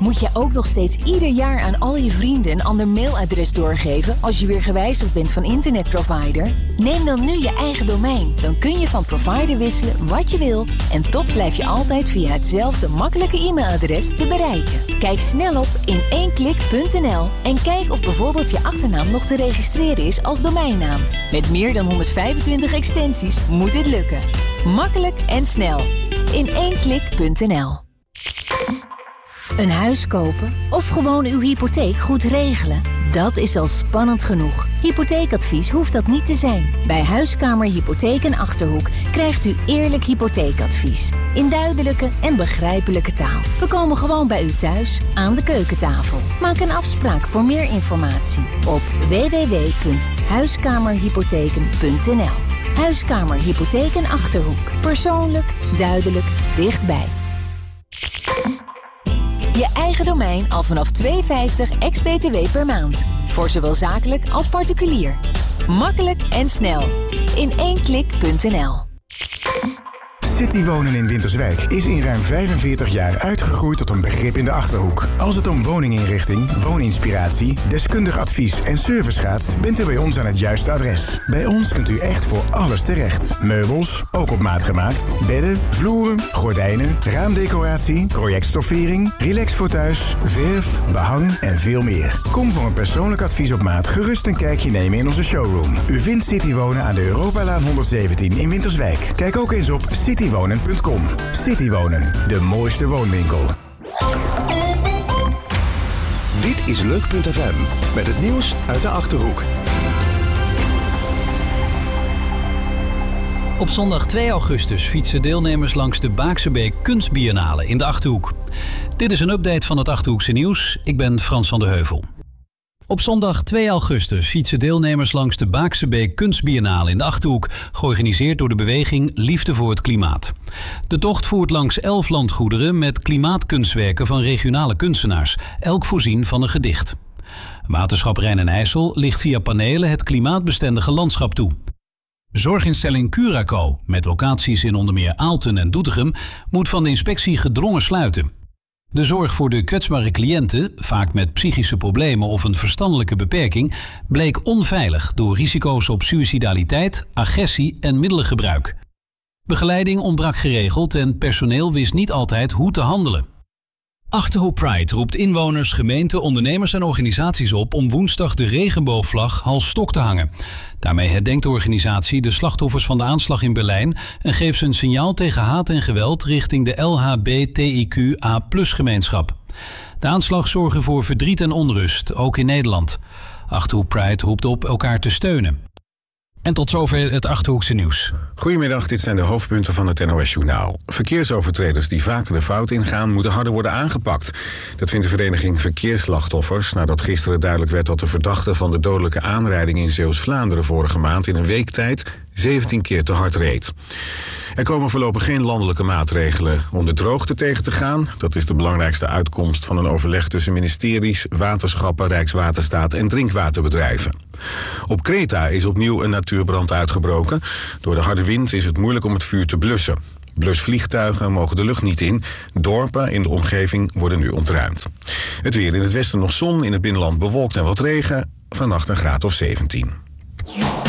Moet je ook nog steeds ieder jaar aan al je vrienden een ander mailadres doorgeven als je weer gewijzigd bent van internetprovider? Neem dan nu je eigen domein. Dan kun je van provider wisselen wat je wil en toch blijf je altijd via hetzelfde makkelijke e-mailadres te bereiken. Kijk snel op in1klik.nl en kijk of bijvoorbeeld je achternaam nog te registreren is als domeinnaam. Met meer dan 125 extensies moet dit lukken. Makkelijk en snel. In1klik.nl. Een huis kopen of gewoon uw hypotheek goed regelen? Dat is al spannend genoeg. Hypotheekadvies hoeft dat niet te zijn. Bij Huiskamer Hypotheek en Achterhoek krijgt u eerlijk hypotheekadvies. In duidelijke en begrijpelijke taal. We komen gewoon bij u thuis, aan de keukentafel. Maak een afspraak voor meer informatie op www.huiskamerhypotheken.nl. Huiskamer Hypotheek en Achterhoek. Persoonlijk, duidelijk, dichtbij. Je eigen domein al vanaf €2,50 ex-BTW per maand. Voor zowel zakelijk als particulier. Makkelijk en snel. In1klik.nl. Citywonen in Winterswijk is in ruim 45 jaar uitgegroeid tot een begrip in de Achterhoek. Als het om woninginrichting, wooninspiratie, deskundig advies en service gaat, bent u bij ons aan het juiste adres. Bij ons kunt u echt voor alles terecht. Meubels, ook op maat gemaakt, bedden, vloeren, gordijnen, raamdecoratie, projectstoffering, relaxfortuis, verf, behang en veel meer. Kom voor een persoonlijk advies op maat gerust een kijkje nemen in onze showroom. U vindt Citywonen aan de Europalaan 117 in Winterswijk. Kijk ook eens op citywonen.com. Citywonen, de mooiste woonwinkel. Dit is Leuk.fm met het nieuws uit de Achterhoek. Op zondag 2 augustus fietsen deelnemers langs de Baaksebeek Kunstbiennale in de Achterhoek. Dit is een update van het Achterhoekse nieuws. Ik ben Frans van de Heuvel. Op zondag 2 augustus fietsen deelnemers langs de Baaksebeek Kunstbiennale in de Achterhoek, georganiseerd door de beweging Liefde voor het Klimaat. De tocht voert langs 11 landgoederen met klimaatkunstwerken van regionale kunstenaars, elk voorzien van een gedicht. Waterschap Rijn en IJssel licht via panelen het klimaatbestendige landschap toe. Zorginstelling Curaco, met locaties in onder meer Aalten en Doetinchem, moet van de inspectie gedrongen sluiten. De zorg voor de kwetsbare cliënten, vaak met psychische problemen of een verstandelijke beperking, bleek onveilig door risico's op suïcidaliteit, agressie en middelengebruik. Begeleiding ontbrak geregeld en personeel wist niet altijd hoe te handelen. Achterhoek Pride roept inwoners, gemeenten, ondernemers en organisaties op om woensdag de regenboogvlag halsstok te hangen. Daarmee herdenkt de organisatie de slachtoffers van de aanslag in Berlijn en geeft ze een signaal tegen haat en geweld richting de LHBTIQA+-gemeenschap. De aanslag zorgde voor verdriet en onrust, ook in Nederland. Achterhoek Pride roept op elkaar te steunen. En tot zover het Achterhoekse nieuws. Goedemiddag, dit zijn de hoofdpunten van het NOS-journaal. Verkeersovertreders die vaker de fout ingaan, moeten harder worden aangepakt. Dat vindt de vereniging Verkeersslachtoffers nadat gisteren duidelijk werd dat de verdachte van de dodelijke aanrijding in Zeeuws-Vlaanderen vorige maand in een week tijd 17 keer te hard reed. Er komen voorlopig geen landelijke maatregelen om de droogte tegen te gaan. Dat is de belangrijkste uitkomst van een overleg tussen ministeries, waterschappen, Rijkswaterstaat en drinkwaterbedrijven. Op Kreta is opnieuw een natuurbrand uitgebroken. Door de harde wind is het moeilijk om het vuur te blussen. Blusvliegtuigen mogen de lucht niet in. Dorpen in de omgeving worden nu ontruimd. Het weer: in het westen nog zon, in het binnenland bewolkt en wat regen. Vannacht een graad of 17.